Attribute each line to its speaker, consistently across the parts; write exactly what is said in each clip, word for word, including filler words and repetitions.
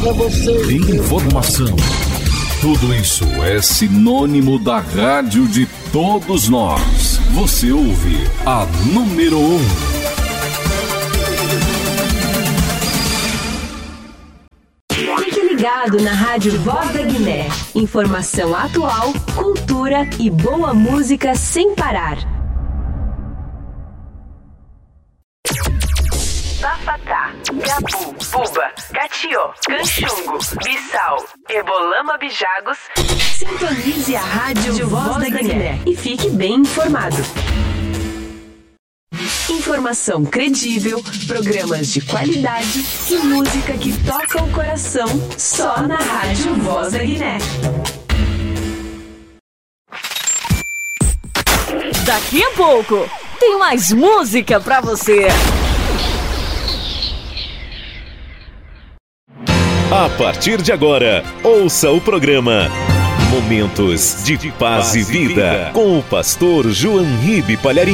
Speaker 1: Informação. Tudo isso é sinônimo da rádio de todos nós. Você ouve a número um.
Speaker 2: Fique ligado na Rádio Voz da Guiné. Informação atual, cultura e boa música sem parar.
Speaker 3: Bafatá, Gabu, Buba, Catió, Canchungo, Bissau, Ebolama, Bijagos.
Speaker 2: Sintonize a Rádio Voz da Guiné e fique bem informado. Informação credível, programas de qualidade e música que toca o coração só na Rádio Voz da Guiné.
Speaker 4: Daqui a pouco tem mais música pra você.
Speaker 5: A partir de agora, ouça o programa Momentos de Paz e Vida com o pastor João Ribe Palharim.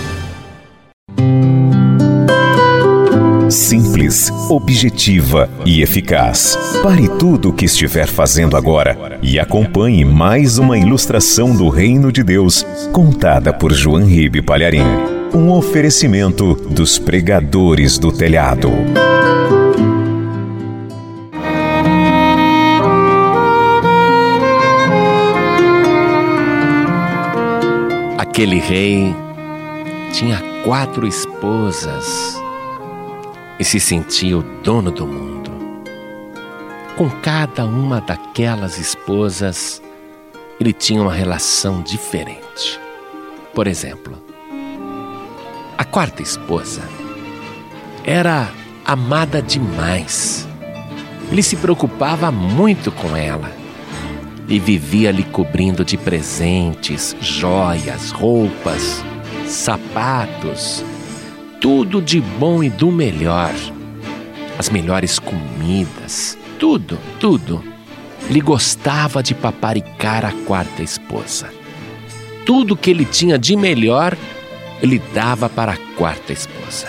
Speaker 5: Simples, objetiva e eficaz. Pare tudo o que estiver fazendo agora e acompanhe mais uma ilustração do Reino de Deus contada por João Ribe Palharim. Um oferecimento dos pregadores do telhado.
Speaker 6: Aquele rei tinha quatro esposas e se sentia o dono do mundo. Com cada uma daquelas esposas, ele tinha uma relação diferente. Por exemplo, a quarta esposa era amada demais. Ele se preocupava muito com ela e vivia lhe cobrindo de presentes, joias, roupas, sapatos, tudo de bom e do melhor, as melhores comidas, tudo, tudo. Ele gostava de paparicar a quarta esposa. Tudo que ele tinha de melhor, ele dava para a quarta esposa.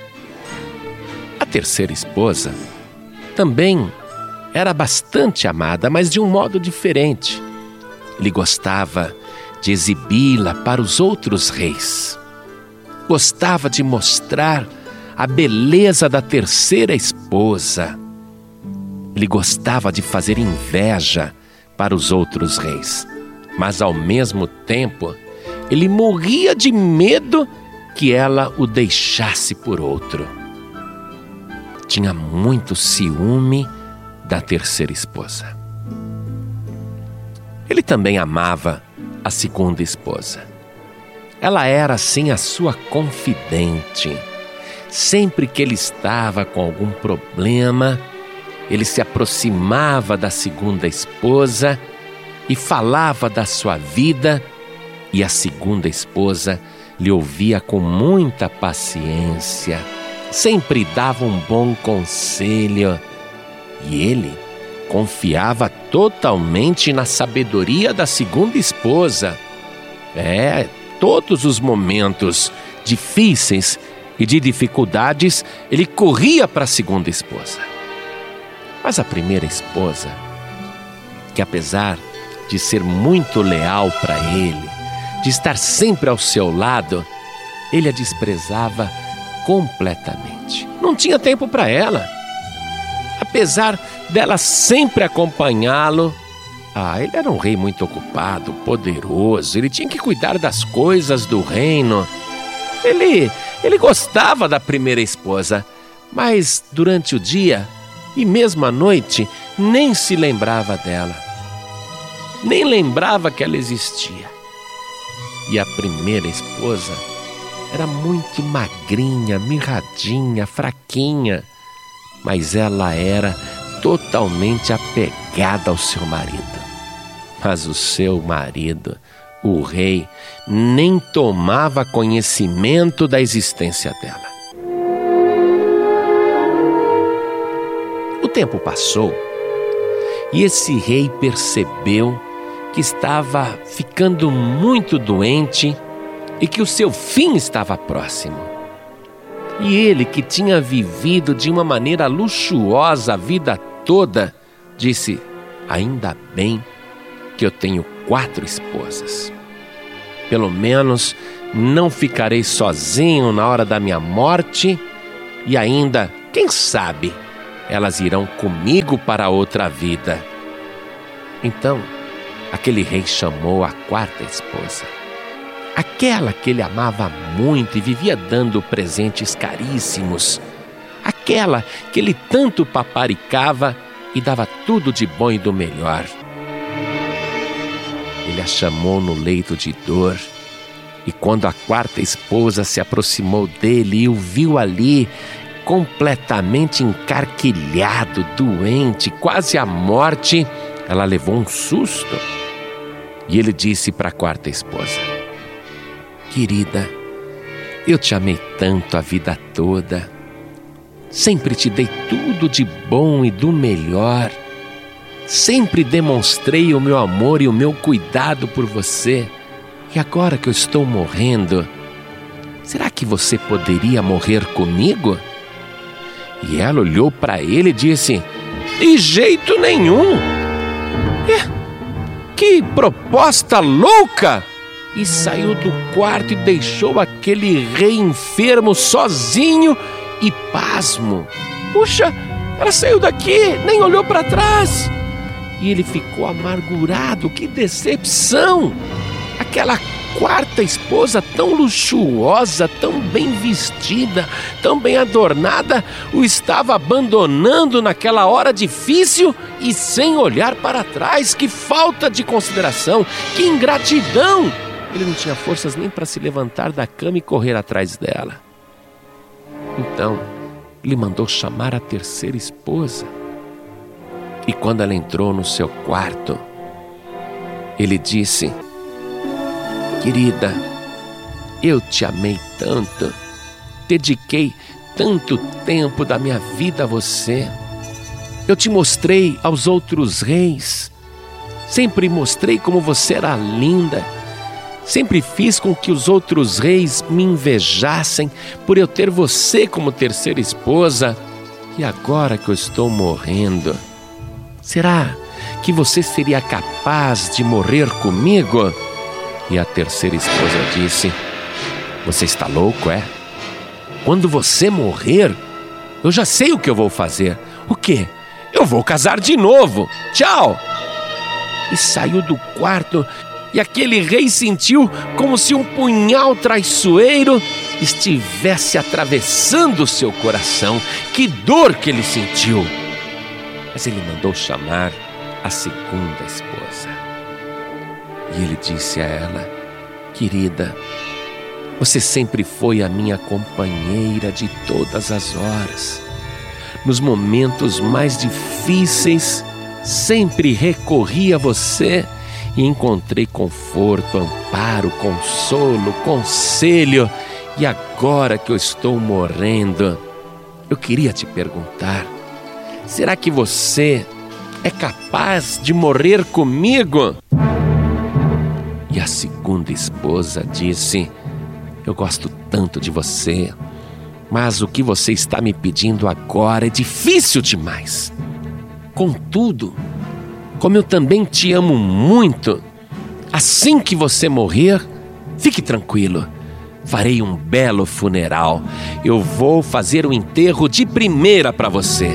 Speaker 6: A terceira esposa também era bastante amada, mas de um modo diferente. Ele gostava de exibi-la para os outros reis. Gostava de mostrar a beleza da terceira esposa. Ele gostava de fazer inveja para os outros reis. Mas, ao mesmo tempo, ele morria de medo que ela o deixasse por outro. Tinha muito ciúme da terceira esposa. Ele também amava a segunda esposa. Ela era, assim, a sua confidente. Sempre que ele estava com algum problema, ele se aproximava da segunda esposa e falava da sua vida, e a segunda esposa lhe ouvia com muita paciência, sempre dava um bom conselho. E ele confiava totalmente na sabedoria da segunda esposa. É, todos os momentos difíceis e de dificuldades, ele corria para a segunda esposa. Mas a primeira esposa, que apesar de ser muito leal para ele, de estar sempre ao seu lado, ele a desprezava completamente. Não tinha tempo para ela. Apesar dela sempre acompanhá-lo, ah, ele era um rei muito ocupado, poderoso, ele tinha que cuidar das coisas do reino. Ele, ele gostava da primeira esposa, mas durante o dia e mesmo à noite nem se lembrava dela, nem lembrava que ela existia. E a primeira esposa era muito magrinha, mirradinha, fraquinha, mas ela era totalmente apegada ao seu marido. Mas o seu marido, o rei, nem tomava conhecimento da existência dela. O tempo passou e esse rei percebeu que estava ficando muito doente e que o seu fim estava próximo. E ele, que tinha vivido de uma maneira luxuosa a vida toda, disse: ainda bem que eu tenho quatro esposas. Pelo menos não ficarei sozinho na hora da minha morte, e ainda, quem sabe, elas irão comigo para outra vida. Então, aquele rei chamou a quarta esposa, aquela que ele amava muito e vivia dando presentes caríssimos, aquela que ele tanto paparicava e dava tudo de bom e do melhor. Ele a chamou no leito de dor, e quando a quarta esposa se aproximou dele e o viu ali, completamente encarquilhado, doente, quase à morte, ela levou um susto. E ele disse para a quarta esposa: querida, eu te amei tanto a vida toda, sempre te dei tudo de bom e do melhor, sempre demonstrei o meu amor e o meu cuidado por você, e agora que eu estou morrendo, será que você poderia morrer comigo? E ela olhou para ele e disse: de jeito nenhum! É, que proposta louca! E saiu do quarto e deixou aquele rei enfermo sozinho e pasmo. Puxa, ela saiu daqui, nem olhou para trás. E ele ficou amargurado, que decepção! Aquela quarta esposa tão luxuosa, tão bem vestida, tão bem adornada, o estava abandonando naquela hora difícil e sem olhar para trás. Que falta de consideração, que ingratidão! Ele não tinha forças nem para se levantar da cama e correr atrás dela. Então, ele mandou chamar a terceira esposa. E quando ela entrou no seu quarto, ele disse: querida, eu te amei tanto, dediquei tanto tempo da minha vida a você. Eu te mostrei aos outros reis, sempre mostrei como você era linda, sempre fiz com que os outros reis me invejassem por eu ter você como terceira esposa. E agora que eu estou morrendo, será que você seria capaz de morrer comigo? E a terceira esposa disse: você está louco, é? Quando você morrer, eu já sei o que eu vou fazer. O quê? Eu vou casar de novo. Tchau! E saiu do quarto, e aquele rei sentiu como se um punhal traiçoeiro estivesse atravessando o seu coração. Que dor que ele sentiu! Mas ele mandou chamar a segunda esposa. E ele disse a ela: querida, você sempre foi a minha companheira de todas as horas. Nos momentos mais difíceis, sempre recorri a você e encontrei conforto, amparo, consolo, conselho. E agora que eu estou morrendo, eu queria te perguntar: será que você é capaz de morrer comigo? E a segunda esposa disse: eu gosto tanto de você, mas o que você está me pedindo agora é difícil demais. Contudo, como eu também te amo muito, assim que você morrer, fique tranquilo, farei um belo funeral. Eu vou fazer um enterro de primeira para você.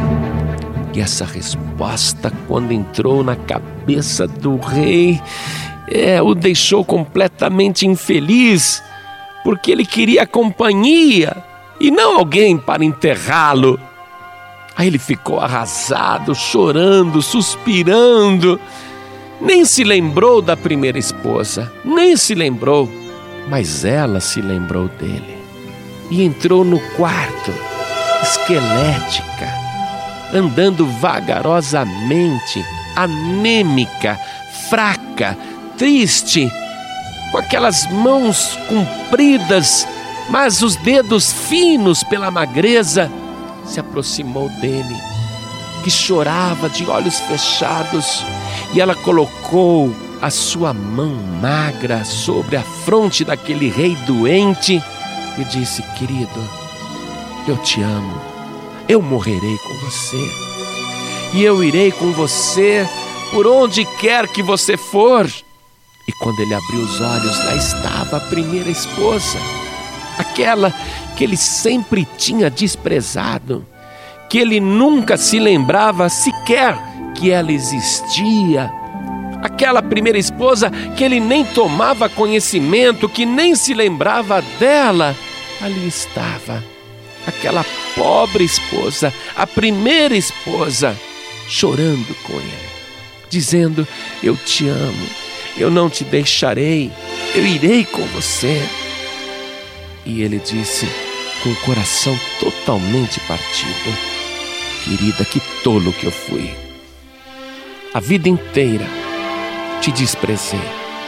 Speaker 6: E essa resposta, quando entrou na cabeça do rei, é, o deixou completamente infeliz, porque ele queria companhia e não alguém para enterrá-lo. Aí ele ficou arrasado, chorando, suspirando. Nem se lembrou da primeira esposa, nem se lembrou, mas ela se lembrou dele. E entrou no quarto, esquelética, andando vagarosamente, anêmica, fraca, triste, com aquelas mãos compridas, mas os dedos finos pela magreza. Se aproximou dele, que chorava de olhos fechados, e ela colocou a sua mão magra sobre a fronte daquele rei doente e disse: querido, eu te amo, eu morrerei com você. e eu irei com você por onde quer que você for. E quando ele abriu os olhos, lá estava a primeira esposa, aquela que ele sempre tinha desprezado, que ele nunca se lembrava sequer que ela existia. Aquela primeira esposa que ele nem tomava conhecimento, que nem se lembrava dela. Ali estava aquela pobre esposa, a primeira esposa, chorando com ele, dizendo: eu te amo, eu não te deixarei, eu irei com você. E ele disse, com o coração totalmente partido: querida, que tolo que eu fui. A vida inteira te desprezei.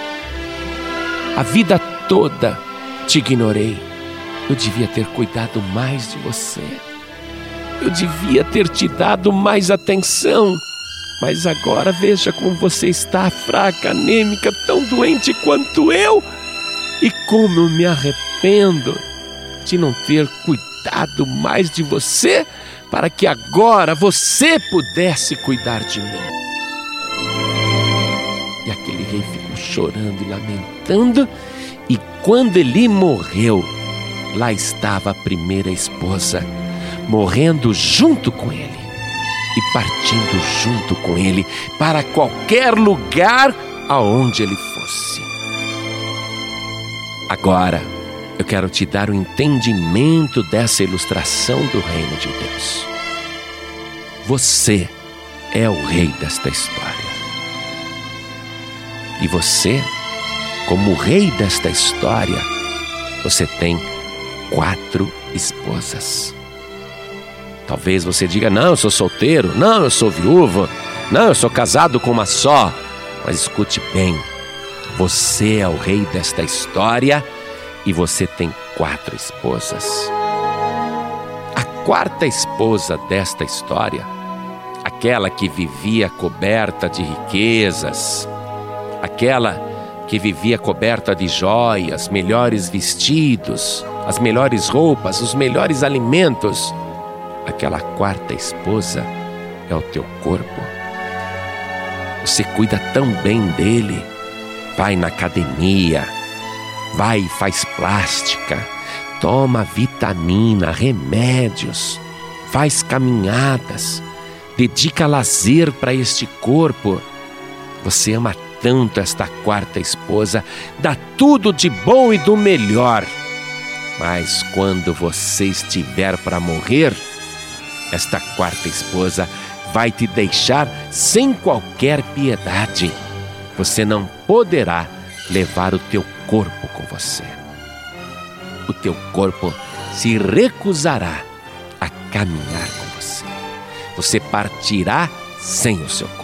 Speaker 6: A vida toda te ignorei. Eu devia ter cuidado mais de você. Eu devia ter te dado mais atenção. Mas agora veja como você está, fraca, anêmica, tão doente quanto eu. E como eu me arrependo de não ter cuidado mais de você, para que agora você pudesse cuidar de mim. E aquele rei ficou chorando e lamentando, e quando ele morreu, lá estava a primeira esposa, morrendo junto com ele e partindo junto com ele para qualquer lugar aonde ele fosse. Agora, eu quero te dar o entendimento dessa ilustração do reino de Deus. Você é o rei desta história. E você, como rei desta história, você tem quatro esposas. Talvez você diga: não, eu sou solteiro, não, eu sou viúvo, não, eu sou casado com uma só. Mas escute bem, você é o rei desta história e você tem quatro esposas. A quarta esposa desta história, aquela que vivia coberta de riquezas, aquela que vivia coberta de joias, melhores vestidos, as melhores roupas, os melhores alimentos, aquela quarta esposa é o teu corpo. Você cuida tão bem dele, vai na academia, vai e faz plástica, toma vitamina, remédios, faz caminhadas, dedica lazer para este corpo. Você ama tanto esta quarta esposa, dá tudo de bom e do melhor. Mas quando você estiver para morrer, esta quarta esposa vai te deixar sem qualquer piedade. Você não poderá levar o teu corpo com você. O teu corpo se recusará a caminhar com você. Você partirá sem o seu corpo.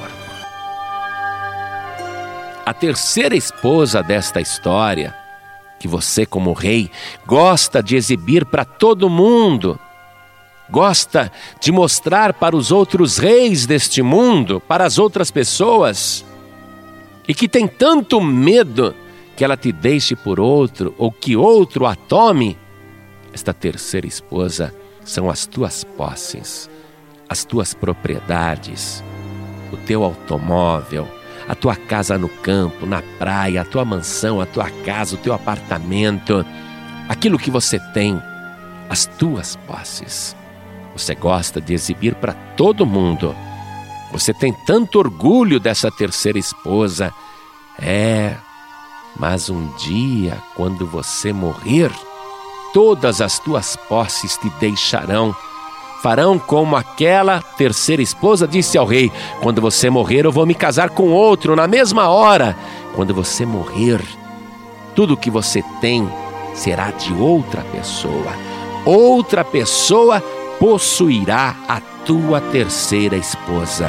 Speaker 6: A terceira esposa desta história, que você como rei gosta de exibir para todo mundo, gosta de mostrar para os outros reis deste mundo, para as outras pessoas, e que tem tanto medo que ela te deixe por outro ou que outro a tome, esta terceira esposa são as tuas posses, as tuas propriedades, o teu automóvel, a tua casa no campo, na praia, a tua mansão, a tua casa, o teu apartamento, aquilo que você tem, as tuas posses. Você gosta de exibir para todo mundo. Você tem tanto orgulho dessa terceira esposa. É, mas um dia, quando você morrer, todas as tuas posses te deixarão. Farão como aquela terceira esposa disse ao rei: quando você morrer, eu vou me casar com outro na mesma hora. Quando você morrer, tudo que você tem será de outra pessoa. Outra pessoa possuirá a tua terceira esposa.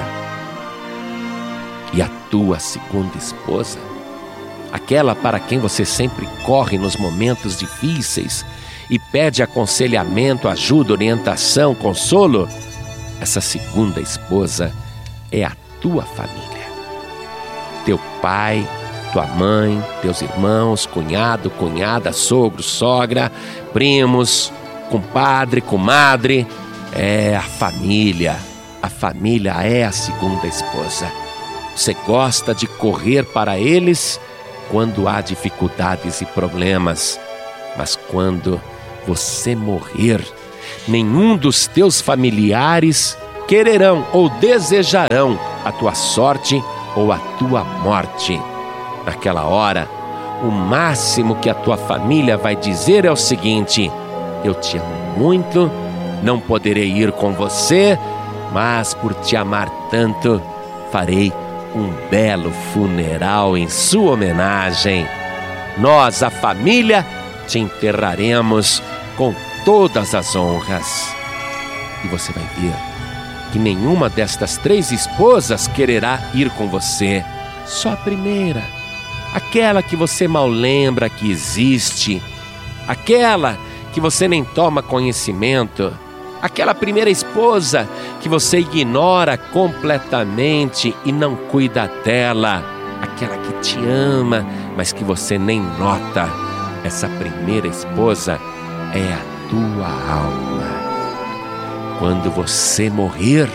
Speaker 6: E a tua segunda esposa, aquela para quem você sempre corre nos momentos difíceis e pede aconselhamento, ajuda, orientação, consolo, essa segunda esposa é a tua família. Teu pai, tua mãe, teus irmãos, cunhado, cunhada, sogro, sogra, primos, compadre, comadre, é a família, A família é a segunda esposa. Você gosta de correr para eles quando há dificuldades e problemas. Mas quando você morrer, nenhum dos teus familiares quererão ou desejarão a tua sorte ou a tua morte. Naquela hora, o máximo que a tua família vai dizer é o seguinte: eu te amo muito, não poderei ir com você, mas por te amar tanto, farei um belo funeral em sua homenagem. Nós, a família, te enterraremos com todas as honras. E você vai ver que nenhuma destas três esposas quererá ir com você. Só a primeira, aquela que você mal lembra que existe, aquela que você nem toma conhecimento, aquela primeira esposa que você ignora completamente e não cuida dela, aquela que te ama, mas que você nem nota. Essa primeira esposa é a tua alma. Quando você morrer,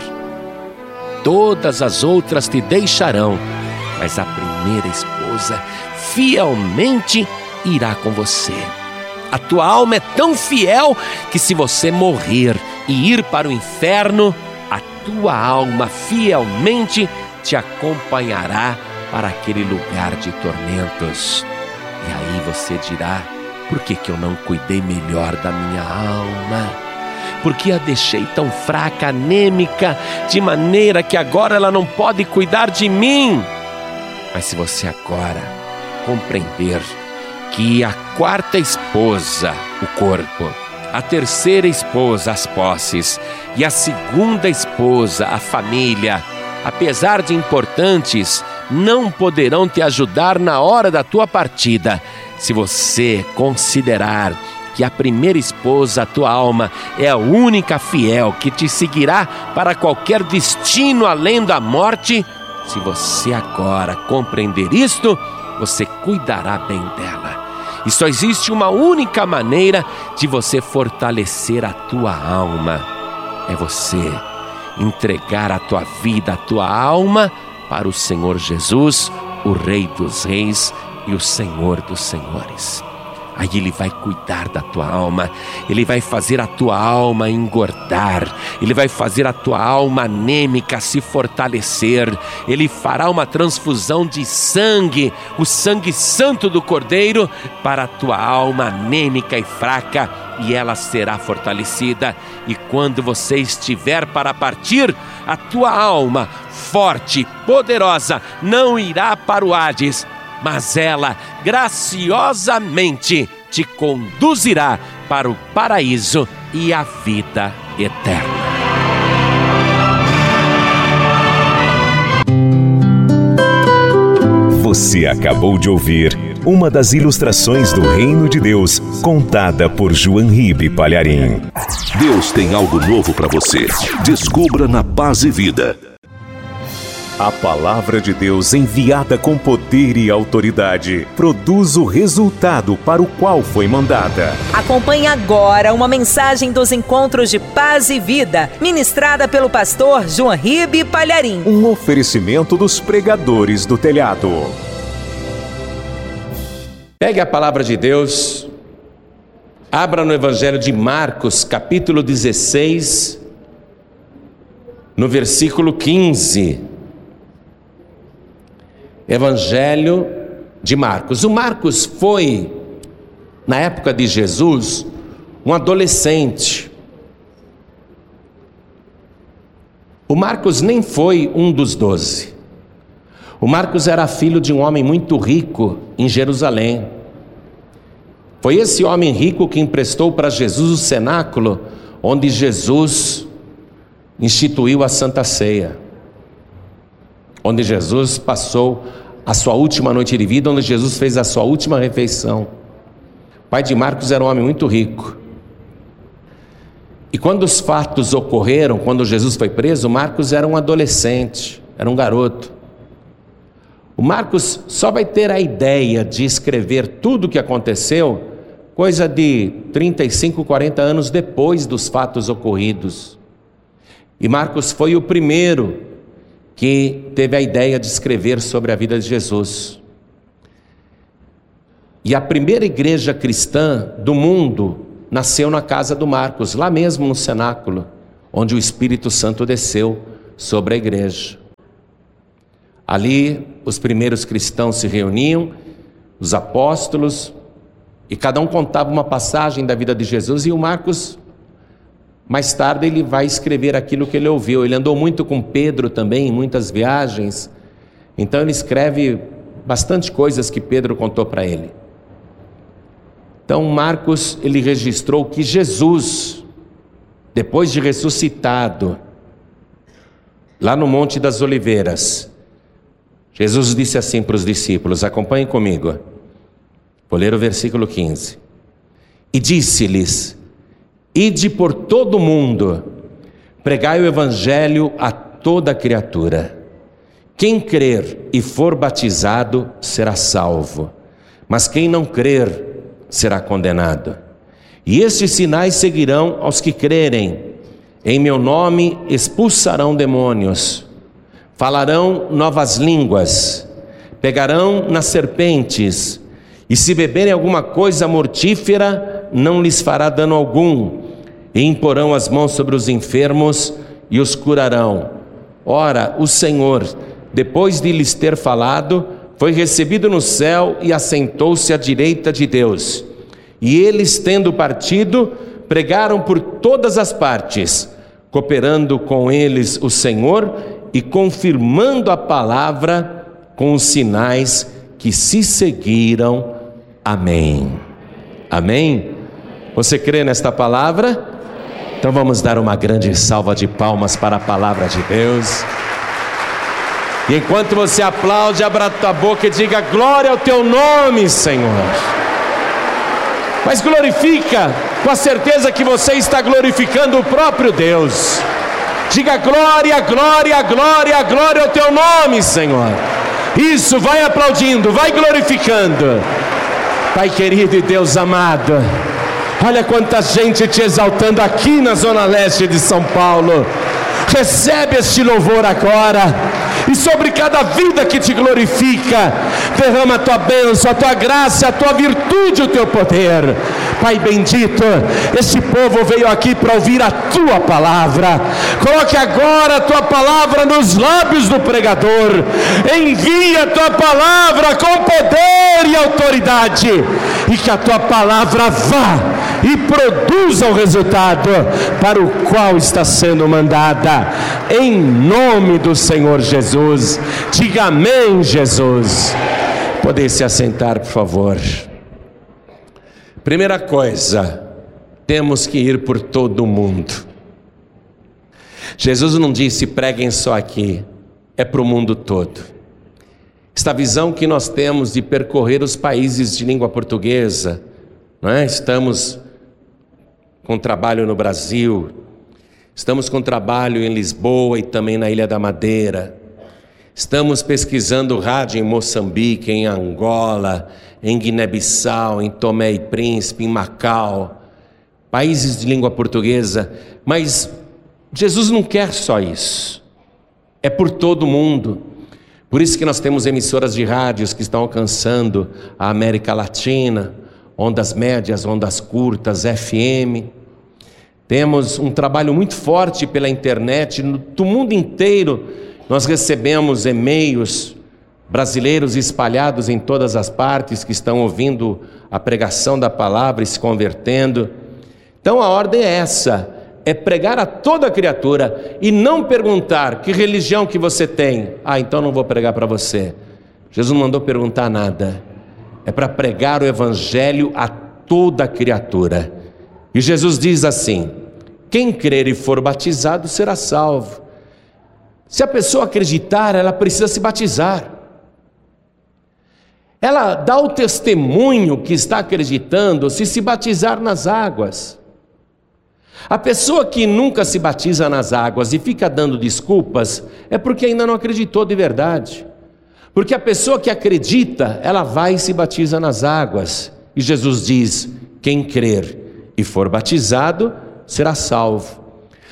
Speaker 6: todas as outras te deixarão, mas a primeira esposa fielmente irá com você. A tua alma é tão fiel que se você morrer e ir para o inferno, a tua alma fielmente te acompanhará para aquele lugar de tormentos. E aí você dirá: por que que eu não cuidei melhor da minha alma? Por que a deixei tão fraca, anêmica, de maneira que agora ela não pode cuidar de mim? Mas se você agora compreender que a quarta esposa, o corpo, a terceira esposa, as posses, e a segunda esposa, a família, apesar de importantes, não poderão te ajudar na hora da tua partida. Se você considerar que a primeira esposa, a tua alma, é a única fiel que te seguirá para qualquer destino além da morte, se você agora compreender isto, você cuidará bem dela. E só existe uma única maneira de você fortalecer a tua alma. É você entregar a tua vida, a tua alma para o Senhor Jesus, o Rei dos Reis e o Senhor dos Senhores. Aí Ele vai cuidar da tua alma, Ele vai fazer a tua alma engordar, Ele vai fazer a tua alma anêmica se fortalecer, Ele fará uma transfusão de sangue, o sangue santo do Cordeiro, para a tua alma anêmica e fraca, e ela será fortalecida. E quando você estiver para partir, a tua alma forte, poderosa, não irá para o Hades, mas ela graciosamente te conduzirá para o paraíso e a vida eterna.
Speaker 5: Você acabou de ouvir uma das ilustrações do Reino de Deus, contada por João Ribe Palharim.
Speaker 1: Deus tem algo novo para você. Descubra na Paz e Vida.
Speaker 5: A palavra de Deus, enviada com poder e autoridade, produz o resultado para o qual foi mandada.
Speaker 4: Acompanhe agora uma mensagem dos Encontros de Paz e Vida, ministrada pelo pastor João Ribe Palharim.
Speaker 5: Um oferecimento dos pregadores do telhado.
Speaker 6: Pegue a palavra de Deus, abra no Evangelho de Marcos, capítulo dezesseis, no versículo quinze. Evangelho de Marcos. O Marcos foi, na época de Jesus, um adolescente. O Marcos nem foi um dos doze. O Marcos era filho de um homem muito rico em Jerusalém. Foi esse homem rico que emprestou para Jesus o cenáculo onde Jesus instituiu a Santa Ceia, onde Jesus passou a sua última noite de vida, onde Jesus fez a sua última refeição. O pai de Marcos era um homem muito rico. E quando os fatos ocorreram, quando Jesus foi preso, Marcos era um adolescente, era um garoto. O Marcos só vai ter a ideia de escrever tudo o que aconteceu coisa de trinta e cinco, quarenta anos depois dos fatos ocorridos. E Marcos foi o primeiro que teve a ideia de escrever sobre a vida de Jesus. E a primeira igreja cristã do mundo nasceu na casa do Marcos, lá mesmo no cenáculo, onde o Espírito Santo desceu sobre a igreja. Ali os primeiros cristãos se reuniam, os apóstolos, e cada um contava uma passagem da vida de Jesus, e o Marcos, mais tarde, ele vai escrever aquilo que ele ouviu. Ele andou muito com Pedro também, em muitas viagens, então ele escreve bastante coisas que Pedro contou para ele. Então Marcos, ele registrou que Jesus, depois de ressuscitado, lá no Monte das Oliveiras, Jesus disse assim para os discípulos, acompanhem comigo, vou ler o versículo quinze, e disse-lhes: ide por todo o mundo, pregai o evangelho a toda criatura. Quem crer e for batizado será salvo, mas quem não crer será condenado. E estes sinais seguirão aos que crerem: em meu nome expulsarão demônios, falarão novas línguas, pegarão nas serpentes, e se beberem alguma coisa mortífera, não lhes fará dano algum, e imporão as mãos sobre os enfermos e os curarão. Ora, o Senhor, depois de lhes ter falado, foi recebido no céu e assentou-se à direita de Deus. E eles, tendo partido, pregaram por todas as partes, cooperando com eles o Senhor e confirmando a palavra com os sinais que se seguiram. Amém. Amém? Você crê nesta palavra? Então vamos dar uma grande salva de palmas para a palavra de Deus. E enquanto você aplaude, abra a tua boca e diga: glória ao teu nome, Senhor. Mas glorifica com a certeza que você está glorificando o próprio Deus. Diga: glória, glória, glória, glória ao teu nome, Senhor. Isso, vai aplaudindo, vai glorificando. Pai querido e Deus amado, olha quanta gente te exaltando aqui na zona leste de São Paulo. Recebe este louvor agora, e sobre cada vida que te glorifica, derrama a tua bênção, a tua graça, a tua virtude, o teu poder. Pai bendito, este povo veio aqui para ouvir a tua palavra. Coloque agora a tua palavra nos lábios do pregador. Envia a tua palavra com poder e autoridade, e que a tua palavra vá e produza o resultado para o qual está sendo mandada, em nome do Senhor Jesus. Diga amém, Jesus. Poder se assentar, por favor. Primeira coisa, temos que ir por todo o mundo. Jesus não disse preguem só aqui, é para o mundo todo. Esta visão que nós temos de percorrer os países de língua portuguesa, não é? Estamos com trabalho no Brasil, estamos com trabalho em Lisboa e também na Ilha da Madeira, estamos pesquisando rádio em Moçambique, em Angola, em Guiné-Bissau, em Tomé e Príncipe, em Macau, países de língua portuguesa. Mas Jesus não quer só isso, é por todo o mundo. Por isso que nós temos emissoras de rádios que estão alcançando a América Latina, ondas médias, ondas curtas, F M. Temos um trabalho muito forte pela internet, do mundo inteiro. Nós recebemos e-mails brasileiros espalhados em todas as partes que estão ouvindo a pregação da palavra e se convertendo. Então a ordem é essa, é pregar a toda criatura e não perguntar que religião que você tem. Ah, então não vou pregar para você. Jesus não mandou perguntar nada. É para pregar o evangelho a toda criatura. E Jesus diz assim: quem crer e for batizado será salvo. Se a pessoa acreditar, ela precisa se batizar. Ela dá o testemunho que está acreditando se se batizar nas águas. A pessoa que nunca se batiza nas águas e fica dando desculpas, é porque ainda não acreditou de verdade. Porque a pessoa que acredita, ela vai e se batiza nas águas. E Jesus diz: quem crer e for batizado será salvo.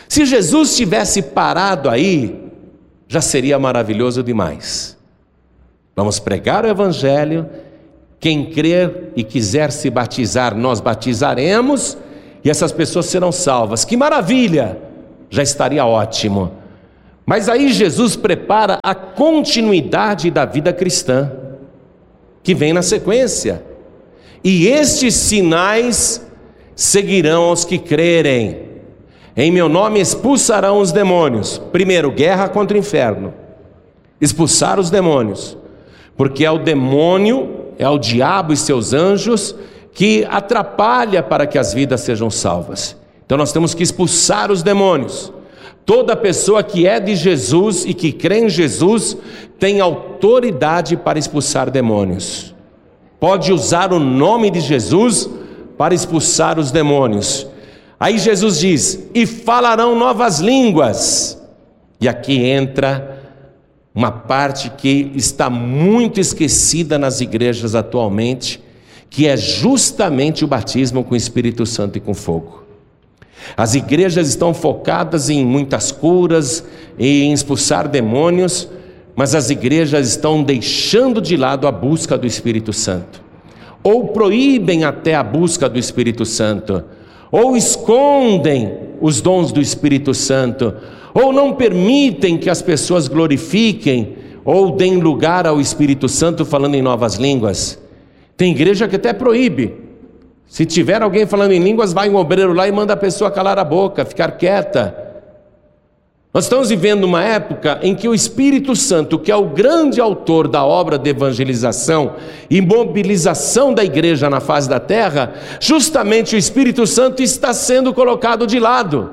Speaker 6: Se Jesus tivesse parado aí, já seria maravilhoso demais. Vamos pregar o Evangelho, quem crer e quiser se batizar, nós batizaremos, e essas pessoas serão salvas. Que maravilha! Já estaria ótimo. Mas aí Jesus prepara a continuidade da vida cristã, que vem na sequência. E estes sinais seguirão aos que crerem. Em meu nome expulsarão os demônios. Primeiro, guerra contra o inferno. Expulsar os demônios. Porque é o demônio, é o diabo e seus anjos que atrapalha para que as vidas sejam salvas. Então nós temos que expulsar os demônios. Toda pessoa que é de Jesus e que crê em Jesus tem autoridade para expulsar demônios. Pode usar o nome de Jesus para expulsar os demônios. Aí Jesus diz: e falarão novas línguas. E aqui entra uma parte que está muito esquecida nas igrejas atualmente, que é justamente o batismo com o Espírito Santo e com fogo. As igrejas estão focadas em muitas curas e em expulsar demônios, mas as igrejas estão deixando de lado a busca do Espírito Santo, ou proíbem até a busca do Espírito Santo, ou escondem os dons do Espírito Santo, ou não permitem que as pessoas glorifiquem ou deem lugar ao Espírito Santo falando em novas línguas. Tem igreja que até proíbe. Se tiver alguém falando em línguas, vai um obreiro lá e manda a pessoa calar a boca, ficar quieta. Nós estamos vivendo uma época em que o Espírito Santo, que é o grande autor da obra de evangelização e mobilização da igreja na face da terra, justamente o Espírito Santo está sendo colocado de lado.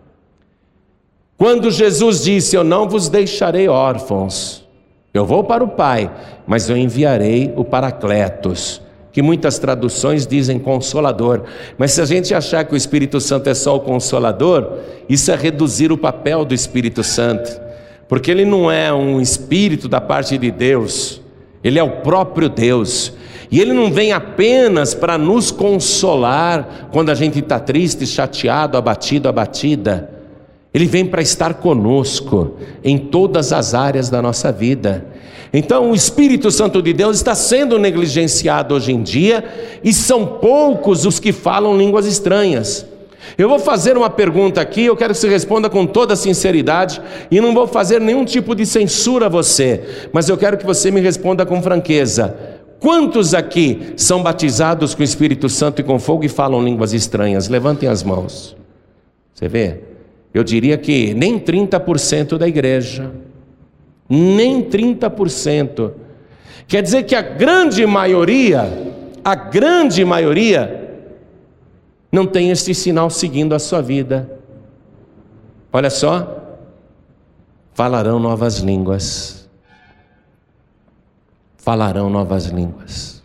Speaker 6: Quando Jesus disse: eu não vos deixarei órfãos, eu vou para o Pai, mas eu enviarei o Paracletos, que muitas traduções dizem consolador, mas se a gente achar que o Espírito Santo é só o consolador, isso é reduzir o papel do Espírito Santo, porque ele não é um espírito da parte de Deus, ele é o próprio Deus, e ele não vem apenas para nos consolar quando a gente está triste, chateado, abatido, abatida. Ele vem para estar conosco em todas as áreas da nossa vida. Então o Espírito Santo de Deus está sendo negligenciado hoje em dia, e são poucos os que falam línguas estranhas. Eu vou fazer uma pergunta aqui, eu quero que você responda com toda sinceridade, e não vou fazer nenhum tipo de censura a você, mas eu quero que você me responda com franqueza. Quantos aqui são batizados com o Espírito Santo e com fogo e falam línguas estranhas? Levantem as mãos. Você vê? Eu diria que nem trinta por cento da igreja. Nem trinta por cento. Quer dizer que a grande maioria, a grande maioria, não tem esse sinal seguindo a sua vida. Olha só, falarão novas línguas. Falarão novas línguas.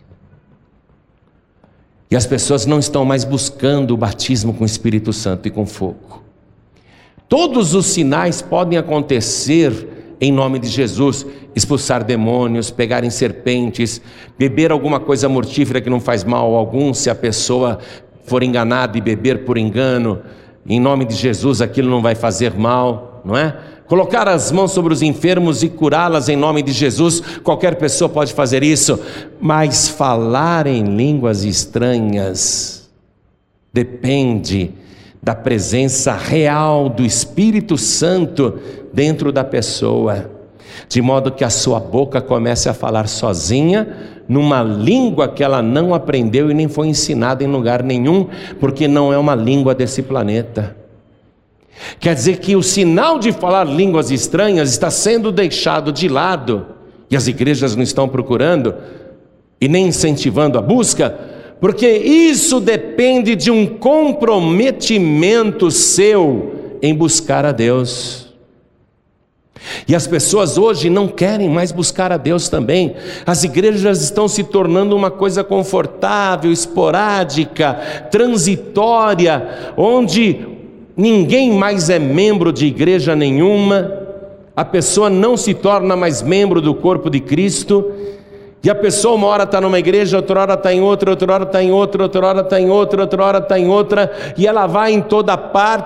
Speaker 6: E as pessoas não estão mais buscando o batismo com o Espírito Santo e com fogo. Todos os sinais podem acontecer em nome de Jesus: expulsar demônios, pegar em serpentes, beber alguma coisa mortífera que não faz mal algum, se a pessoa for enganada e beber por engano, em nome de Jesus aquilo não vai fazer mal, não é? Colocar as mãos sobre os enfermos e curá-las em nome de Jesus, qualquer pessoa pode fazer isso, mas falar em línguas estranhas depende da presença real do Espírito Santo dentro da pessoa, de modo que a sua boca comece a falar sozinha, numa língua que ela não aprendeu e nem foi ensinada em lugar nenhum, porque não é uma língua desse planeta. Quer dizer que o sinal de falar línguas estranhas está sendo deixado de lado, e as igrejas não estão procurando e nem incentivando a busca, porque isso depende de um comprometimento seu em buscar a Deus. E as pessoas hoje não querem mais buscar a Deus também. As igrejas estão se tornando uma coisa confortável, esporádica, transitória, onde ninguém mais é membro de igreja nenhuma, a pessoa não se torna mais membro do corpo de Cristo, e a pessoa uma hora está numa igreja, outra hora está em outra, outra hora está em outra, outra hora está em outra, outra hora está em outra, e ela vai em toda parte,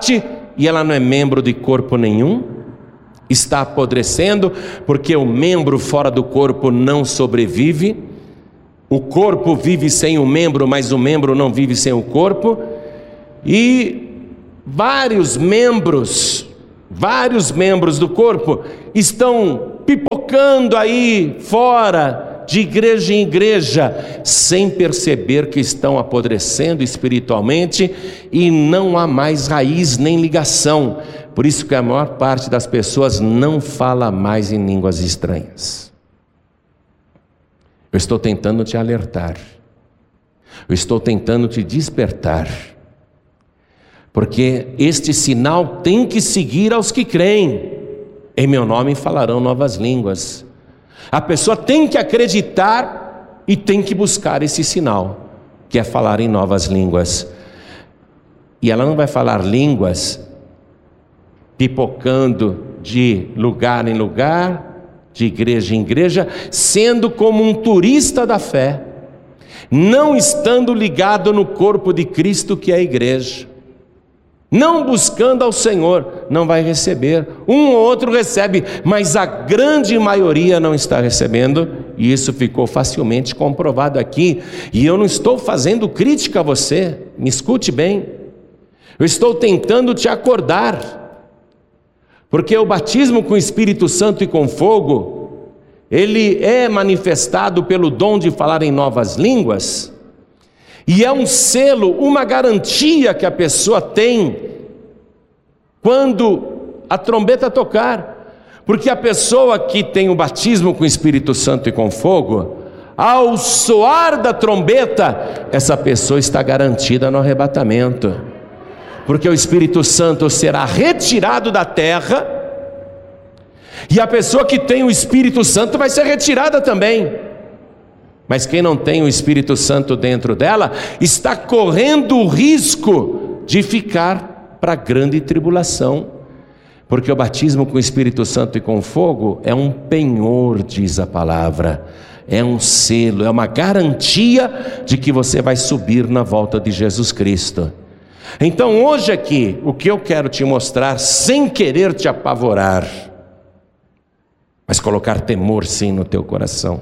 Speaker 6: e ela não é membro de corpo nenhum? Está apodrecendo porque o membro fora do corpo não sobrevive. O corpo vive sem o membro, mas o membro não vive sem o corpo. E vários membros, vários membros do corpo estão pipocando aí fora, de igreja em igreja, sem perceber que estão apodrecendo espiritualmente e não há mais raiz nem ligação. Por isso que a maior parte das pessoas não fala mais em línguas estranhas. Eu estou tentando te alertar, eu estou tentando te despertar, porque este sinal tem que seguir aos que creem. Em meu nome falarão novas línguas. A pessoa tem que acreditar e tem que buscar esse sinal, que é falar em novas línguas. E ela não vai falar línguas pipocando de lugar em lugar, de igreja em igreja, sendo como um turista da fé, não estando ligado no corpo de Cristo, que é a igreja. Não buscando ao Senhor, não vai receber. Um ou outro recebe, mas a grande maioria não está recebendo, e isso ficou facilmente comprovado aqui. E eu não estou fazendo crítica a você, me escute bem. Eu estou tentando te acordar, porque o batismo com o Espírito Santo e com fogo, ele é manifestado pelo dom de falar em novas línguas, e é um selo, uma garantia que a pessoa tem quando a trombeta tocar. Porque a pessoa que tem o batismo com o Espírito Santo e com fogo, ao soar da trombeta, essa pessoa está garantida no arrebatamento. Porque o Espírito Santo será retirado da terra, e a pessoa que tem o Espírito Santo vai ser retirada também. Mas quem não tem o Espírito Santo dentro dela, está correndo o risco de ficar para a grande tribulação. Porque o batismo com o Espírito Santo e com fogo é um penhor, diz a palavra. É um selo, é uma garantia de que você vai subir na volta de Jesus Cristo. Então hoje aqui, o que eu quero te mostrar, sem querer te apavorar, mas colocar temor sim no teu coração.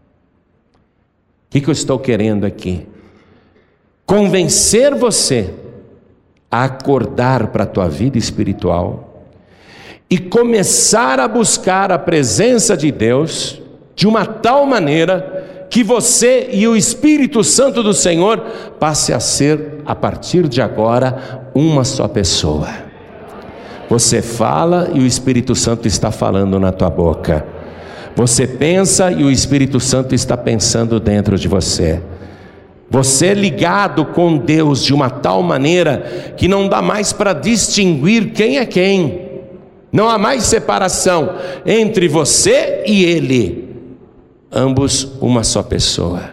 Speaker 6: O que, que eu estou querendo aqui? Convencer você a acordar para a tua vida espiritual e começar a buscar a presença de Deus de uma tal maneira que você e o Espírito Santo do Senhor passe a ser, a partir de agora, uma só pessoa. Você fala e o Espírito Santo está falando na tua boca. Você pensa e o Espírito Santo está pensando dentro de você. Você é ligado com Deus de uma tal maneira que não dá mais para distinguir quem é quem. Não há mais separação entre você e Ele. Ambos uma só pessoa.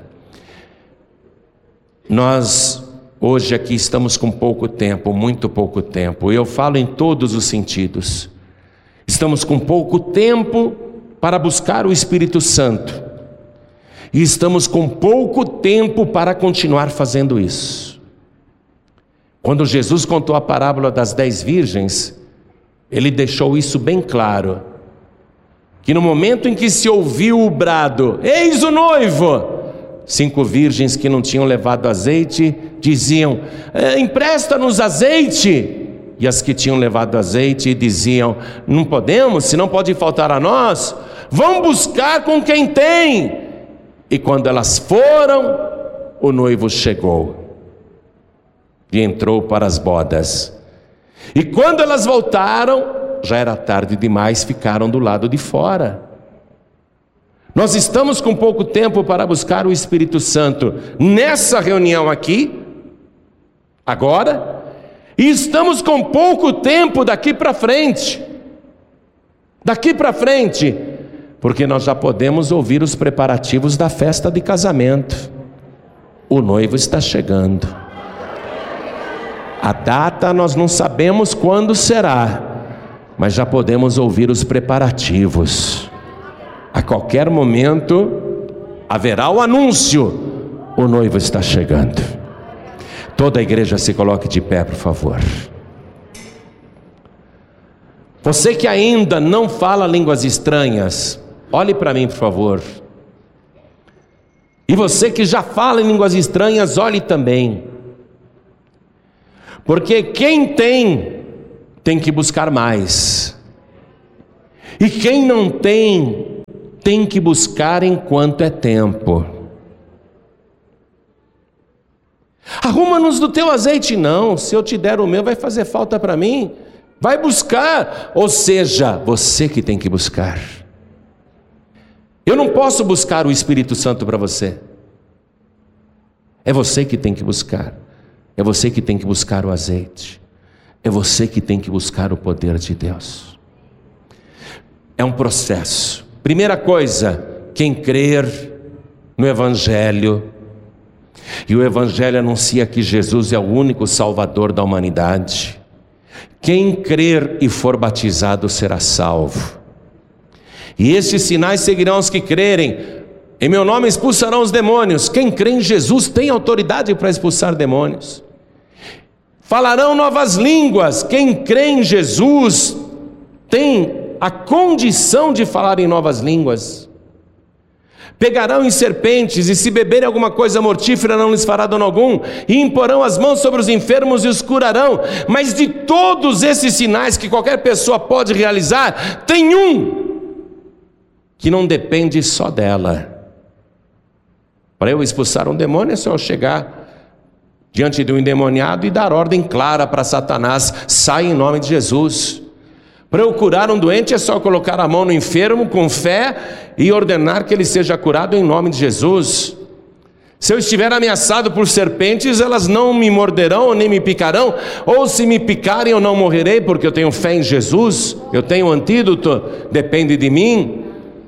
Speaker 6: Nós hoje aqui estamos com pouco tempo, muito pouco tempo. Eu falo em todos os sentidos. Estamos com pouco tempo para buscar o Espírito Santo, e estamos com pouco tempo para continuar fazendo isso. Quando Jesus contou a parábola das dez virgens, ele deixou isso bem claro, que no momento em que se ouviu o brado, eis o noivo, cinco virgens que não tinham levado azeite, diziam, empresta-nos azeite. E as que tinham levado azeite diziam, não podemos, se não pode faltar a nós, vão buscar com quem tem. E quando elas foram, o noivo chegou e entrou para as bodas. E quando elas voltaram, já era tarde demais, ficaram do lado de fora. Nós estamos com pouco tempo para buscar o Espírito Santo nessa reunião aqui, agora, e estamos com pouco tempo daqui para frente, daqui para frente, porque nós já podemos ouvir os preparativos da festa de casamento. O noivo está chegando. A data nós não sabemos quando será, mas já podemos ouvir os preparativos. A qualquer momento haverá o anúncio: o noivo está chegando. Toda a igreja se coloque de pé, por favor. Você que ainda não fala línguas estranhas, olhe para mim, por favor. E você que já fala em línguas estranhas, olhe também. Porque quem tem, tem que buscar mais. E quem não tem, tem que buscar enquanto é tempo. Arruma-nos do teu azeite, não. Se eu te der o meu, vai fazer falta para mim. Vai buscar. Ou seja, você que tem que buscar. Eu não posso buscar o Espírito Santo para você. É você que tem que buscar. É você que tem que buscar o azeite. É você que tem que buscar o poder de Deus. É um processo. Primeira coisa, quem crer no Evangelho, e o Evangelho anuncia que Jesus é o único Salvador da humanidade. Quem crer e for batizado será salvo. E estes sinais seguirão os que crerem. Em meu nome expulsarão os demônios. Quem crê em Jesus tem autoridade para expulsar demônios. Falarão novas línguas. Quem crê em Jesus tem a condição de falar em novas línguas. Pegarão em serpentes, e se beberem alguma coisa mortífera não lhes fará dano algum, e imporão as mãos sobre os enfermos e os curarão. Mas de todos esses sinais que qualquer pessoa pode realizar, tem um que não depende só dela. Para eu expulsar um demônio é só eu chegar diante de um endemoniado e dar ordem clara para Satanás: sai em nome de Jesus. Para eu curar um doente é só colocar a mão no enfermo com fé e ordenar que ele seja curado em nome de Jesus. Se eu estiver ameaçado por serpentes, elas não me morderão nem me picarão, ou se me picarem eu não morrerei, porque eu tenho fé em Jesus, eu tenho um antídoto, depende de mim.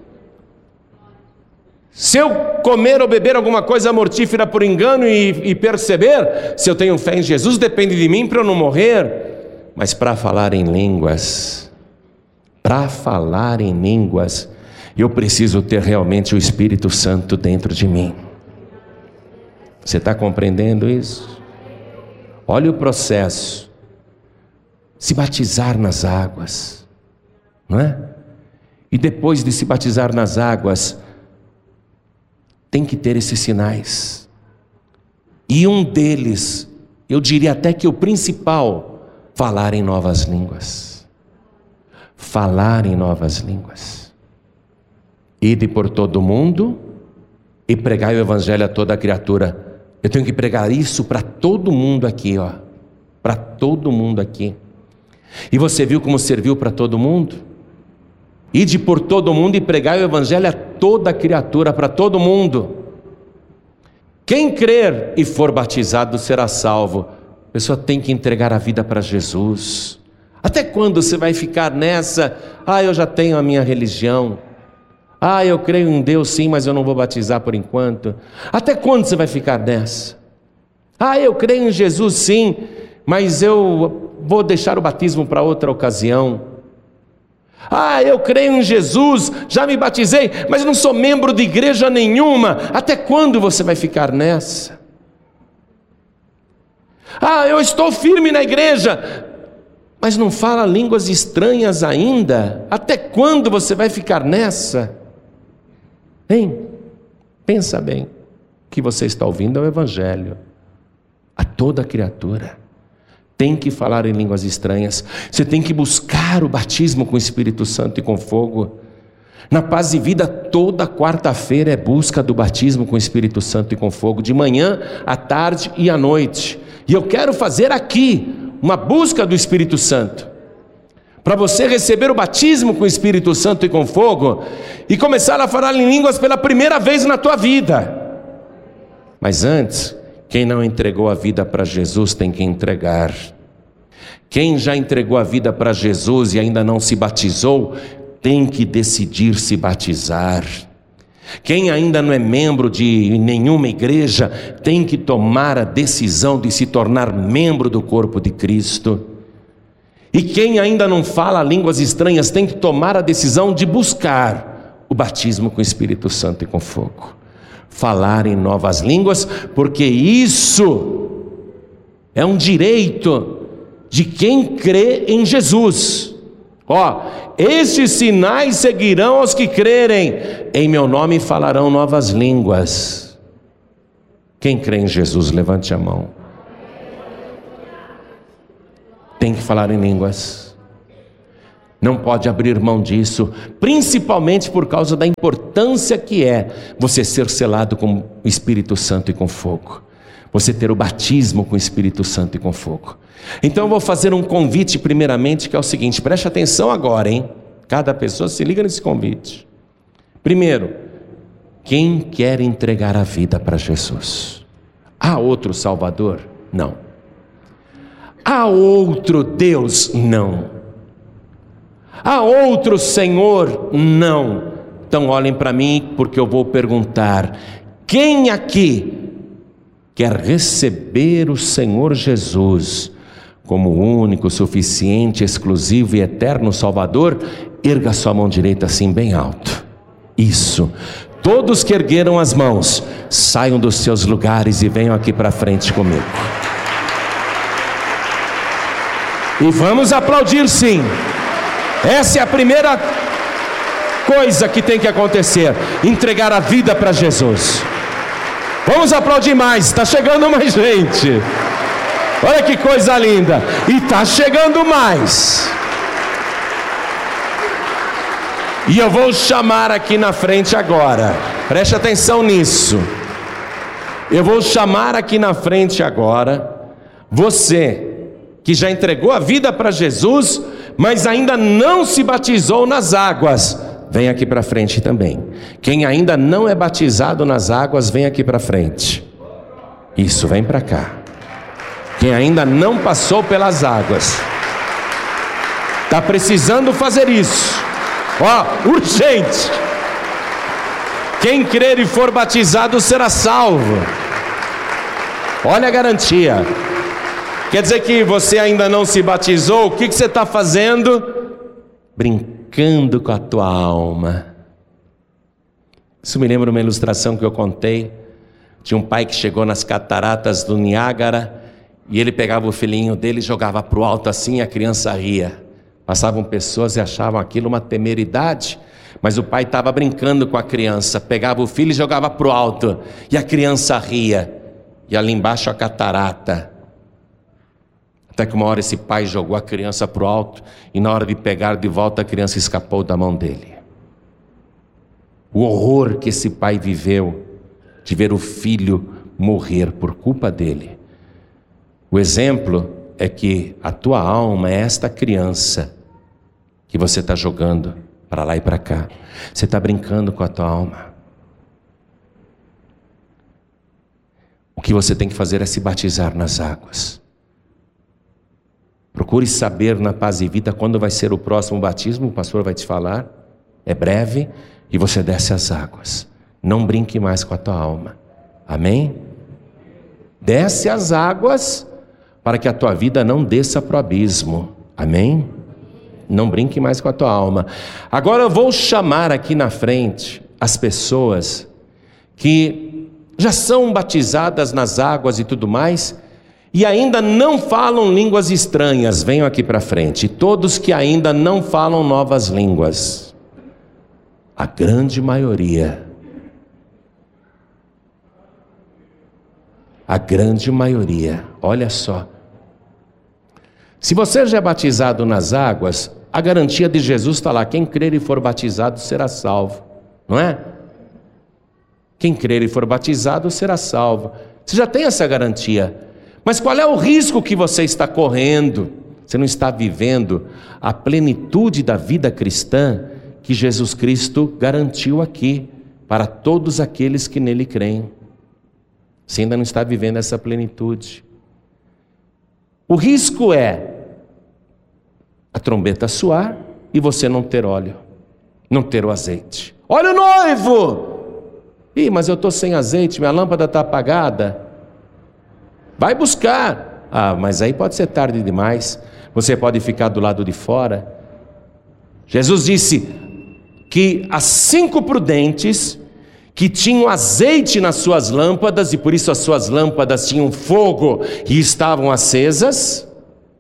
Speaker 6: Se eu comer ou beber alguma coisa mortífera por engano e, e perceber, se eu tenho fé em Jesus, depende de mim para eu não morrer. Mas para falar em línguas, para falar em línguas, eu preciso ter realmente o Espírito Santo dentro de mim. Você está compreendendo isso? Olha o processo. Se batizar nas águas, não é? E depois de se batizar nas águas, tem que ter esses sinais. E um deles, eu diria até que o principal, falar em novas línguas. Falar em novas línguas. Ide por todo o mundo e pregai o Evangelho a toda criatura. Eu tenho que pregar isso para todo mundo aqui, ó. Para todo mundo aqui. E você viu como serviu para todo mundo? Ide por todo mundo e pregai o Evangelho a toda criatura, para todo mundo. Quem crer e for batizado será salvo. A pessoa tem que entregar a vida para Jesus. Até quando você vai ficar nessa? Ah, eu já tenho a minha religião. Ah, eu creio em Deus sim, mas eu não vou batizar por enquanto. Até quando você vai ficar nessa? Ah, eu creio em Jesus sim, mas eu vou deixar o batismo para outra ocasião. Ah, eu creio em Jesus, já me batizei, mas não sou membro de igreja nenhuma. Até quando você vai ficar nessa? Ah, eu estou firme na igreja, mas não fala línguas estranhas ainda. Até quando você vai ficar nessa? Hein? Pensa bem. O que você está ouvindo é o Evangelho a toda criatura. Tem que falar em línguas estranhas. Você tem que buscar o batismo com o Espírito Santo e com fogo. Na Paz e Vida, toda quarta-feira é busca do batismo com o Espírito Santo e com fogo, de manhã, à tarde e à noite. E eu quero fazer aqui uma busca do Espírito Santo, para você receber o batismo com o Espírito Santo e com fogo, e começar a falar em línguas pela primeira vez na tua vida. Mas antes, quem não entregou a vida para Jesus tem que entregar. Quem já entregou a vida para Jesus e ainda não se batizou, tem que decidir se batizar. Quem ainda não é membro de nenhuma igreja, tem que tomar a decisão de se tornar membro do corpo de Cristo. E quem ainda não fala línguas estranhas, tem que tomar a decisão de buscar o batismo com o Espírito Santo e com fogo. Falar em novas línguas, porque isso é um direito de quem crê em Jesus. Ó, estes sinais seguirão aos que crerem, em meu nome falarão novas línguas. Quem crê em Jesus, levante a mão. Tem que falar em línguas. Não pode abrir mão disso, principalmente por causa da importância que é você ser selado com o Espírito Santo e com fogo. Você ter o batismo com o Espírito Santo e com fogo. Então eu vou fazer um convite primeiramente, que é o seguinte, preste atenção agora, hein? Cada pessoa se liga nesse convite. Primeiro, quem quer entregar a vida para Jesus? Há outro Salvador? Não. Há outro Deus? Não. Há outro Senhor? Não. Então olhem para mim, porque eu vou perguntar: quem aqui quer receber o Senhor Jesus como o único, suficiente, exclusivo e eterno Salvador? Erga sua mão direita assim bem alto. Isso. Todos que ergueram as mãos, saiam dos seus lugares e venham aqui para frente comigo. E vamos aplaudir, sim. Essa é a primeira coisa que tem que acontecer: entregar a vida para Jesus. Vamos aplaudir mais, está chegando mais gente. Olha que coisa linda. E está chegando mais. E eu vou chamar aqui na frente agora, preste atenção nisso. Eu vou chamar aqui na frente agora você que já entregou a vida para Jesus, mas ainda não se batizou nas águas. Vem aqui para frente também. Quem ainda não é batizado nas águas, vem aqui para frente. Isso, vem para cá. Quem ainda não passou pelas águas, está precisando fazer isso. Ó, urgente. Quem crer e for batizado será salvo. Olha a garantia. Quer dizer que você ainda não se batizou? O que, que você está fazendo? Brincando com a tua alma. Isso me lembra uma ilustração que eu contei. Tinha um pai que chegou nas cataratas do Niágara e ele pegava o filhinho dele e jogava para o alto assim, e a criança ria. Passavam pessoas e achavam aquilo uma temeridade, mas o pai estava brincando com a criança. Pegava o filho e jogava para o alto, e a criança ria. E ali embaixo a catarata. Até que uma hora esse pai jogou a criança para o alto, e na hora de pegar de volta a criança escapou da mão dele. O horror que esse pai viveu de ver o filho morrer por culpa dele. O exemplo é que a tua alma é esta criança que você está jogando para lá e para cá. Você está brincando com a tua alma. O que você tem que fazer é se batizar nas águas. Procure saber na Paz e Vida quando vai ser o próximo batismo. O pastor vai te falar. É breve. E você desce as águas. Não brinque mais com a tua alma. Amém? Desce as águas para que a tua vida não desça para o abismo. Amém? Não brinque mais com a tua alma. Agora eu vou chamar aqui na frente as pessoas que já são batizadas nas águas e tudo mais, e ainda não falam línguas estranhas. Venham aqui para frente. Todos que ainda não falam novas línguas. A grande maioria. A grande maioria. Olha só. Se você já é batizado nas águas, a garantia de Jesus está lá: quem crer e for batizado será salvo, não é? Quem crer e for batizado será salvo. Você já tem essa garantia. Mas qual é o risco que você está correndo? Você não está vivendo a plenitude da vida cristã que Jesus Cristo garantiu aqui para todos aqueles que nele creem. Você ainda não está vivendo essa plenitude. O risco é a trombeta soar e você não ter óleo, não ter o azeite. Olha o noivo! Ih, mas eu estou sem azeite, minha lâmpada está apagada. Vai buscar. Ah, mas aí pode ser tarde demais. Você pode ficar do lado de fora. Jesus disse que as cinco prudentes que tinham azeite nas suas lâmpadas, e por isso as suas lâmpadas tinham fogo e estavam acesas,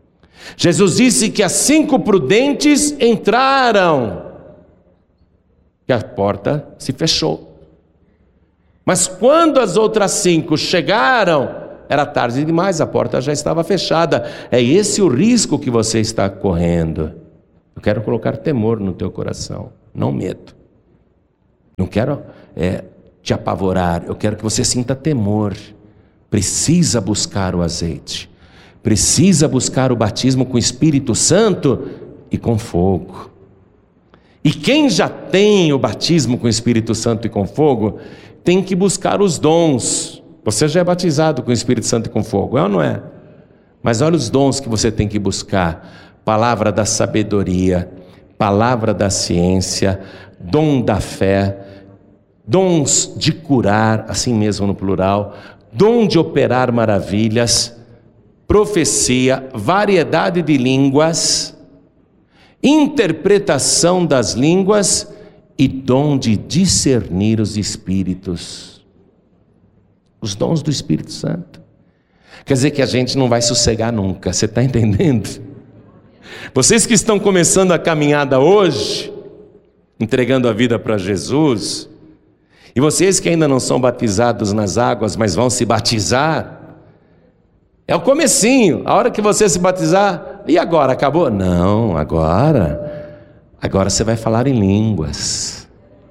Speaker 6: Jesus disse que as cinco prudentes entraram, que a porta se fechou. Mas quando as outras cinco chegaram, era tarde demais, a porta já estava fechada. É esse o risco que você está correndo. Eu quero colocar temor no teu coração, não medo. Não quero é, te apavorar, eu quero que você sinta temor. Precisa buscar o azeite, precisa buscar o batismo com o Espírito Santo e com fogo. E quem já tem o batismo com o Espírito Santo e com fogo, tem que buscar os dons. Você já é batizado com o Espírito Santo e com fogo, é ou não é? Mas olha os dons que você tem que buscar: palavra da sabedoria, palavra da ciência, dom da fé, dons de curar, assim mesmo no plural, dom de operar maravilhas, profecia, variedade de línguas, interpretação das línguas e dom de discernir os espíritos. Os dons do Espírito Santo. Quer dizer que a gente não vai sossegar nunca, você está entendendo? Vocês que estão começando a caminhada hoje, entregando a vida para Jesus, e vocês que ainda não são batizados nas águas, mas vão se batizar, é o comecinho. A hora que você se batizar, e agora? Acabou? Não, agora, agora você vai falar em línguas.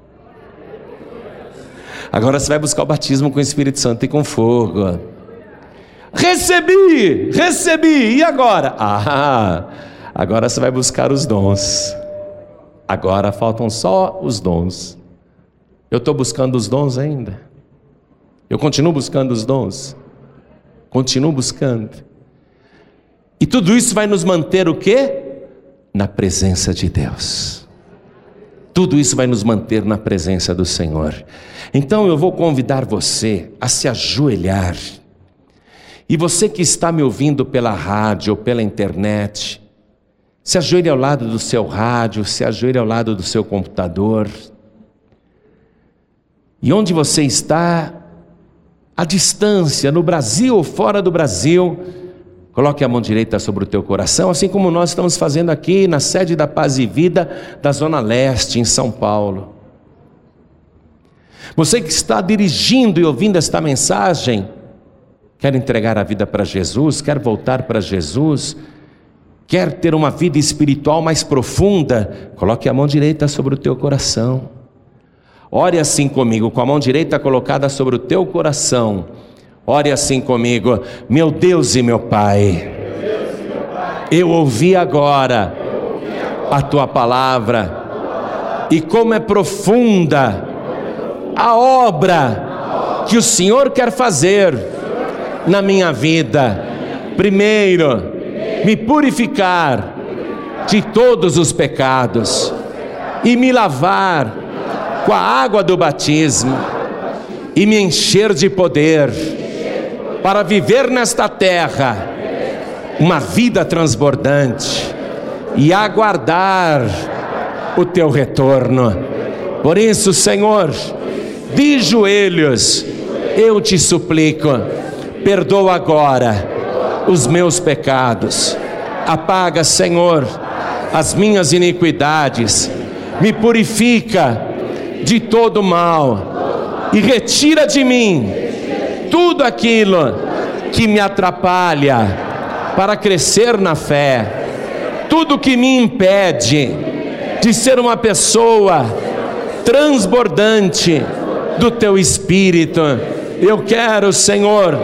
Speaker 6: Agora você vai buscar o batismo com o Espírito Santo e com fogo. Recebi, recebi, e agora? Ah, agora você vai buscar os dons. Agora faltam só os dons. Eu estou buscando os dons ainda. Eu continuo buscando os dons. Continuo buscando. E tudo isso vai nos manter o quê? Na presença de Deus. Tudo isso vai nos manter na presença do Senhor. Então eu vou convidar você a se ajoelhar. E você que está me ouvindo pela rádio ou pela internet, se ajoelhe ao lado do seu rádio, se ajoelhe ao lado do seu computador. E onde você está, à distância, no Brasil ou fora do Brasil, coloque a mão direita sobre o teu coração, assim como nós estamos fazendo aqui na sede da Paz e Vida da Zona Leste, em São Paulo. Você que está dirigindo e ouvindo esta mensagem, quer entregar a vida para Jesus, quer voltar para Jesus, quer ter uma vida espiritual mais profunda, coloque a mão direita sobre o teu coração. Ore assim comigo, com a mão direita colocada sobre o teu coração. Ore assim comigo: meu Deus e meu Pai, eu ouvi agora a tua palavra, e como é profunda a obra que o Senhor quer fazer na minha vida. Primeiro, me purificar de todos os pecados e me lavar com a água do batismo e me encher de poder para viver nesta terra uma vida transbordante e aguardar o teu retorno. Por isso, Senhor, de joelhos eu te suplico, perdoa agora os meus pecados, apaga, Senhor, as minhas iniquidades, me purifica de todo mal e retira de mim tudo aquilo que me atrapalha para crescer na fé, tudo que me impede de ser uma pessoa transbordante do teu Espírito. Eu quero, Senhor,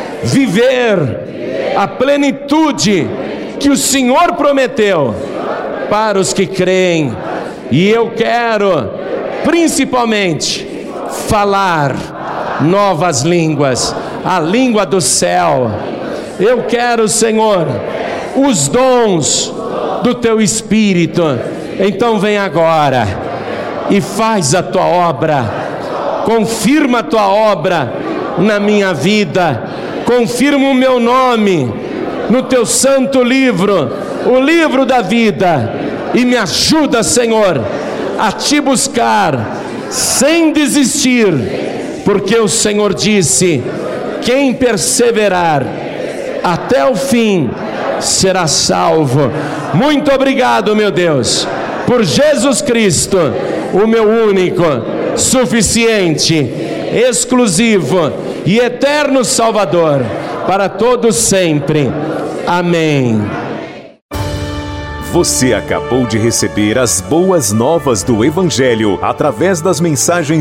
Speaker 6: viver a plenitude que o Senhor prometeu para os que creem, e eu quero principalmente falar novas línguas, a língua do céu. Eu quero, Senhor, os dons do teu Espírito. Então vem agora e faz a tua obra, confirma a tua obra na minha vida, confirma o meu nome no teu santo livro, o livro da vida, e me ajuda, Senhor, a te buscar sem desistir, porque o Senhor disse: quem perseverar até o fim, será salvo. Muito obrigado, meu Deus, por Jesus Cristo, o meu único, suficiente, exclusivo e eterno Salvador, para todos sempre. Amém.
Speaker 5: Você acabou de receber as boas novas do Evangelho através das mensagens